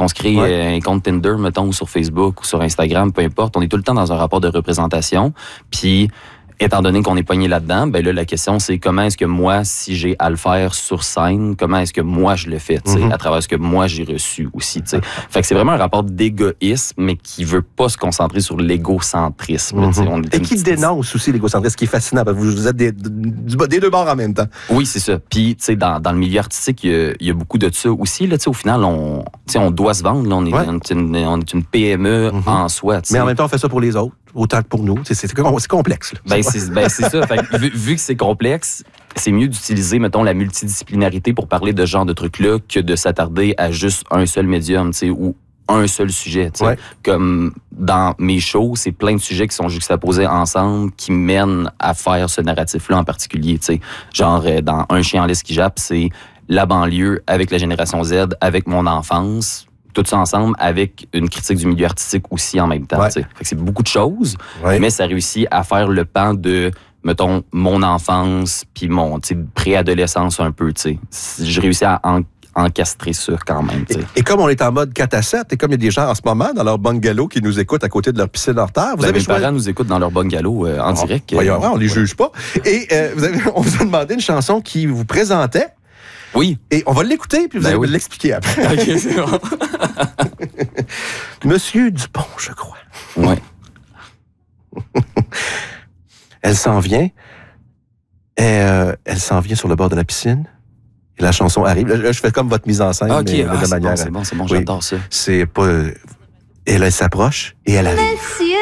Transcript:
se crée un compte Tinder, mettons, ou sur Facebook, ou sur Instagram, peu importe, on est tout le temps dans un rapport de représentation. Puis, étant donné qu'on est pogné là-dedans, ben là, la question, c'est comment est-ce que moi, si j'ai à le faire sur scène, comment est-ce que moi, je le fais, tu sais, à travers ce que moi, j'ai reçu aussi, tu sais. Fait que c'est vraiment un rapport d'égoïsme, mais qui veut pas se concentrer sur l'égocentrisme, tu sais. Et qui dénonce aussi l'égocentrisme, ce qui est fascinant, parce que vous êtes des deux bords en même temps. Oui, c'est ça. Puis, tu sais, dans le milieu artistique, il y a beaucoup de ça aussi, là, tu sais, au final, on doit se vendre, là, on est une PME en soi, tu sais. Mais en même temps, on fait ça pour les autres, autant que pour nous. C'est complexe, là. C'est ça. Fait que, vu que c'est complexe, c'est mieux d'utiliser, mettons, la multidisciplinarité pour parler de ce genre de trucs-là que de s'attarder à juste un seul médium, tu sais, ou un seul sujet, tu sais. Comme dans mes shows, c'est plein de sujets qui sont juxtaposés ensemble, qui mènent à faire ce narratif-là en particulier, tu sais. Genre, dans Un chien en laisse qui jappe, c'est la banlieue avec la génération Z, avec mon enfance, tout ça ensemble avec une critique du milieu artistique aussi en même temps. Fait que c'est beaucoup de choses, mais ça réussit à faire le pan de, mettons, mon enfance puis mon préadolescence un peu. Je réussis à encastrer ça quand même. Et comme on est en mode 4 à 7, et comme il y a des gens en ce moment dans leur bungalow qui nous écoutent à côté de leur piscine hors terre, mes parents nous écoutent dans leur bungalow en direct. On les juge pas. Et on vous a demandé une chanson qui vous présentait. Oui. Et on va l'écouter, puis vous allez l'expliquer après. OK, c'est bon. Monsieur Dupont, je crois. Oui. Elle s'en vient. Elle s'en vient sur le bord de la piscine. Et la chanson arrive. Là, je fais comme votre mise en scène, mais de manière... C'est bon, j'adore ça. C'est pas... Elle s'approche et elle arrive. Monsieur